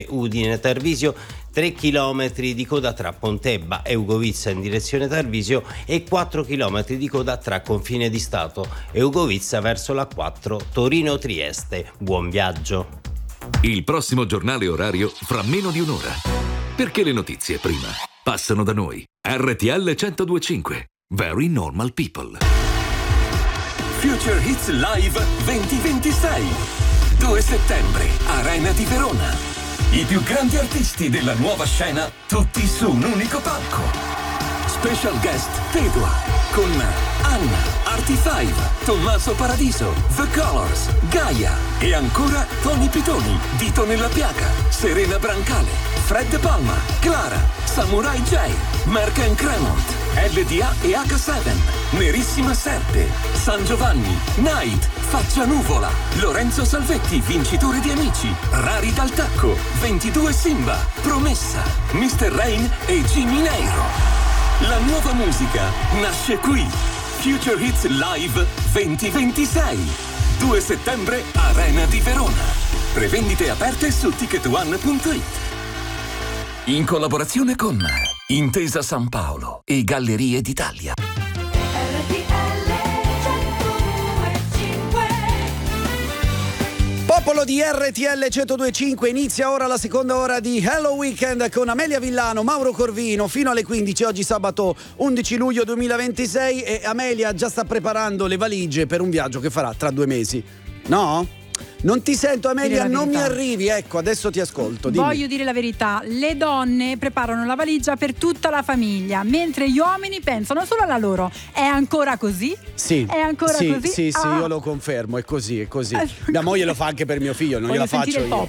Udine Tarvisio, 3 km di coda tra Pontebba e Ugovizza in direzione Tarvisio e 4 km di coda tra Confine di Stato e Ugovizza verso la 4 Torino-Trieste. Buon viaggio. Il prossimo giornale orario fra meno di un'ora. Perché le notizie prima passano da noi. RTL 102.5. Very Normal People. Future Hits Live 2026. 2 settembre, Arena di Verona. I più grandi artisti della nuova scena, tutti su un unico palco. Special guest Tedua, con Anna, Artie5, Tommaso Paradiso, The Colors, Gaia e ancora Tony Pitoni, Dito nella Piaga, Serena Brancale, Fred Palma, Clara, Samurai J, Merck & Cremont, LDA e H7, Nerissima Serpe, San Giovanni, Night, Faccia Nuvola, Lorenzo Salvetti, vincitore di Amici, Rari dal Tacco, 22 Simba, Promessa, Mr. Rain e Jimmy Neiro. La nuova musica nasce qui. Future Hits Live 2026. 2 settembre, Arena di Verona. Prevendite aperte su ticketone.it. In collaborazione con Intesa San Paolo e Gallerie d'Italia. Popolo di RTL 102.5, inizia ora la seconda ora di Hello Weekend con Amelia Villano, Mauro Corvino fino alle 15, oggi sabato 11 luglio 2026 e Amelia già sta preparando le valigie per un viaggio che farà tra 2 mesi. No? Non ti sento, Amelia, non mi arrivi, ecco, adesso ti ascolto. Dimmi. Voglio dire la verità, le donne preparano la valigia per tutta la famiglia, mentre gli uomini pensano solo alla loro. È ancora così? Sì. È ancora così? Sì, io lo confermo, è così, è così. Mia moglie lo fa anche per mio figlio, non gliela faccio io.